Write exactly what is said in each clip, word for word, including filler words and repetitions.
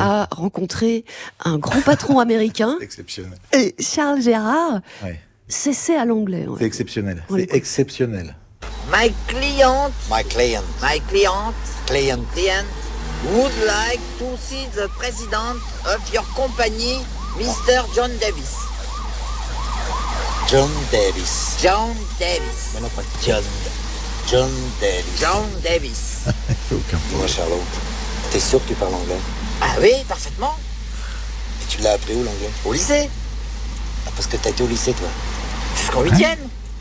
a rencontré un grand patron américain. Exceptionnel. Et Charles Gérard, ouais. c'est, c'est à l'anglais. Ouais. C'est exceptionnel. On c'est l'écoute. exceptionnel. My client, My client, my client, client, client would like to see the president of your company, Mister John Davis. John Davis. John Davis. Mais non, pas John. John Davis. John Davis. Il fait aucun Moi, problème. Charlot, t'es sûr que tu parles anglais? Ah oui, parfaitement. Et tu l'as appris où, l'anglais? Au lycée, Ah, parce que t'as été au lycée, toi. jusqu'en huitième.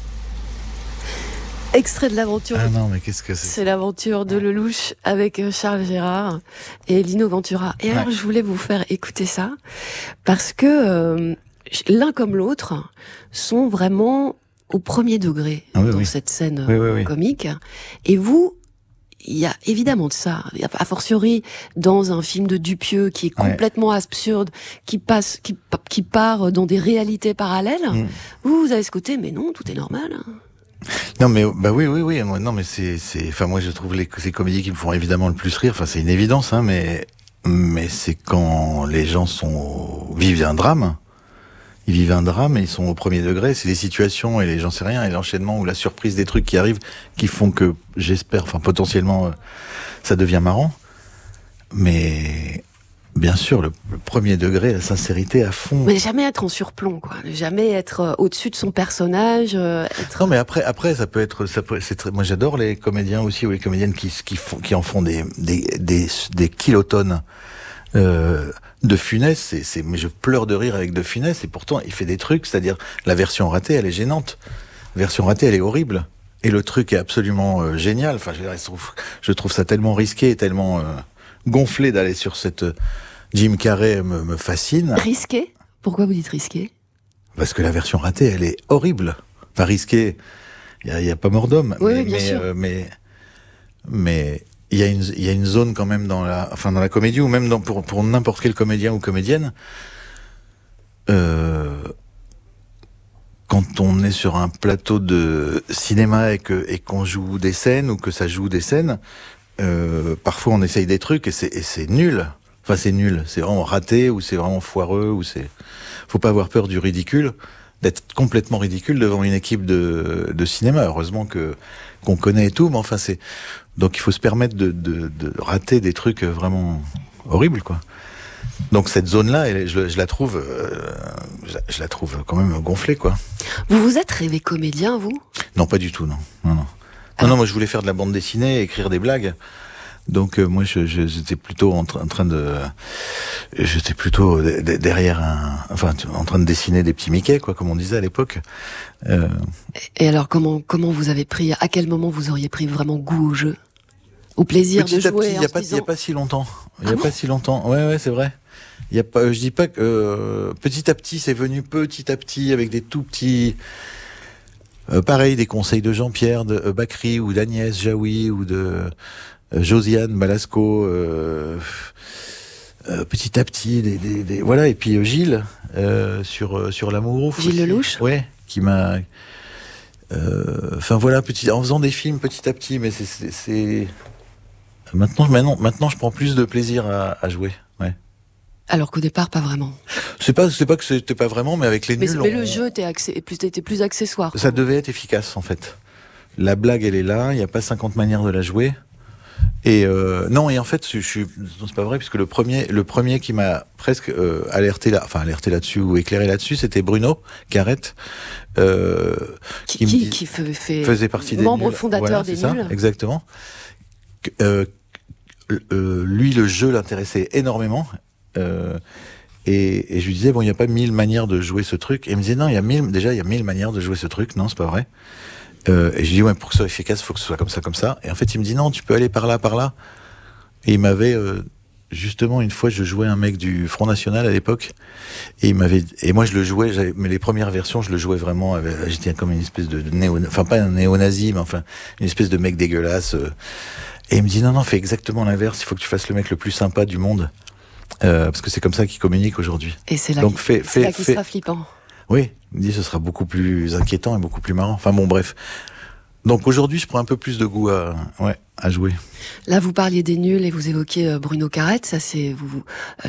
Extrait de l'aventure. Ah non, mais qu'est-ce que c'est C'est l'aventure de Lelouch avec euh, Charles Gérard et Lino Ventura. Et alors, Ouais. je voulais vous faire écouter ça parce que euh, l'un comme l'autre sont vraiment au premier degré Ah oui, dans oui. cette scène Oui, oui, euh, oui. comique. Et vous, il y a évidemment de ça. A fortiori, dans un film de Dupieux qui est Ouais. complètement absurde, qui passe, qui, qui part dans des réalités parallèles. Mm. Vous, vous avez ce côté, mais non, tout est normal. Non mais bah oui oui oui moi, non mais c'est c'est enfin moi je trouve les ces comédies qui me font évidemment le plus rire, enfin c'est une évidence hein, mais mais c'est quand les gens sont vivent un drame, ils vivent un drame et ils sont au premier degré, c'est les situations et les j'en sais rien et l'enchaînement ou la surprise des trucs qui arrivent qui font que j'espère enfin potentiellement euh, ça devient marrant, mais bien sûr le, le premier degré, la sincérité à fond. Mais jamais être en surplomb, quoi. Ne jamais être euh, au-dessus de son personnage. euh, être... Non, mais après, après, ça peut être, ça peut, c'est très, moi j'adore les comédiens aussi ou les comédiennes qui, qui font, qui en font des, des, des, des kilotonnes. Euh, De Funès, c'est, c'est, mais je pleure de rire avec De Funès et pourtant il fait des trucs, c'est-à-dire la version ratée, elle est gênante. La version ratée, elle est horrible. Et le truc est absolument euh, génial. Enfin, je, je, trouve, je trouve ça tellement risqué, tellement euh, gonflé d'aller sur cette euh, Jim Carrey me, me fascine. Risqué? Pourquoi vous dites risqué? Parce que la version ratée, elle est horrible. Enfin, risquée, il y, y a pas mort d'homme. Oui, mais, oui, bien mais, sûr. euh, mais, mais il y a une, il y a une zone quand même dans la, enfin, dans la comédie ou même dans, pour, pour n'importe quel comédien ou comédienne, euh, quand on est sur un plateau de cinéma et que, et qu'on joue des scènes ou que ça joue des scènes, euh, parfois on essaye des trucs et c'est, et c'est nul. Enfin, c'est nul. C'est vraiment raté ou c'est vraiment foireux ou c'est, faut pas avoir peur du ridicule, d'être complètement ridicule devant une équipe de, de cinéma. Heureusement que, qu'on connaît et tout, mais enfin c'est, donc il faut se permettre de, de, de rater des trucs vraiment horribles, quoi. Donc cette zone-là, elle, je, je la trouve, euh, je, je la trouve quand même gonflée, quoi. Vous vous êtes rêvé comédien, vous? Non, pas du tout, non. Non, non. Non, non, moi je voulais faire de la bande dessinée, écrire des blagues. Donc euh, moi je, je, j'étais plutôt en, tra- en train de, j'étais plutôt de, de, derrière un, enfin en train de dessiner des petits Mickey, quoi, comme on disait à l'époque. Euh, Et alors, comment, comment vous avez pris, à quel moment vous auriez pris vraiment goût au jeu? Au plaisir petit de à jouer petit, il en y a se pas, il disant... y a pas si longtemps. Il y Ah a bon pas si longtemps. Ouais, ouais, c'est vrai. Il y a pas, je dis pas que euh, petit à petit, c'est venu petit à petit avec des tout petits. Euh, pareil, des conseils de Jean-Pierre, de euh, Bacri ou d'Agnès Jaoui ou de euh, Josiane Balasco. Euh, euh, petit à petit, des, des, des, voilà. Et puis euh, Gilles euh, sur euh, sur l'amour ouf. Gilles aussi. Lelouch. Ouais, qui m'a. Enfin euh, voilà, petit, en faisant des films petit à petit, mais c'est, c'est, c'est... Maintenant, maintenant, maintenant, je prends plus de plaisir à, à jouer. Ouais. Alors qu'au départ, pas vraiment. C'est pas, c'est pas que c'était pas vraiment, mais avec les Mais, nuls, mais on- le jeu était, accé- plus, était plus accessoire. ça devait être efficace en fait. La blague, elle est là. Il n'y a pas cinquante manières de la jouer. Et euh, non, et en fait, je, je suis, non, c'est pas vrai, puisque le premier, le premier qui m'a presque euh, alerté là, enfin alerté là-dessus ou éclairé là-dessus, c'était Bruno Carrette, euh, Qui, qui me qui, dit- qui fait, fait faisait partie des membre nuls. fondateur Voilà, des c'est ça, nuls. exactement. Que- euh, euh, lui, le jeu l'intéressait énormément. Euh, et, et je lui disais, bon, il n'y a pas mille manières de jouer ce truc. Et il me disait, non, il y a mille, déjà, il y a mille manières de jouer ce truc. Non, c'est pas vrai. Euh, et je lui dis, ouais, pour que ce soit efficace, il faut que ce soit comme ça, comme ça. Et en fait, il me dit, non, tu peux aller par là, par là. Et il m'avait, euh, justement, une fois, je jouais un mec du Front National à l'époque. Et il m'avait, et moi, je le jouais, j'avais, mais les premières versions, je le jouais vraiment avec, j'étais comme une espèce de néo, enfin, pas un néo-nazi, mais enfin, une espèce de mec dégueulasse. Euh, et il me dit, non, non, fais exactement l'inverse, il faut que tu fasses le mec le plus sympa du monde. Euh, parce que c'est comme ça qu'il communique aujourd'hui. Et c'est là, Donc, qu'il- fais, c'est fais, là qu'il fais. sera flippant. Oui, il me dit, ce sera beaucoup plus inquiétant et beaucoup plus marrant. Enfin bon, bref. Donc aujourd'hui, je prends un peu plus de goût à, ouais, à jouer. Là, vous parliez des nuls et vous évoquiez euh, Bruno Carrette. Ça, c'est vous.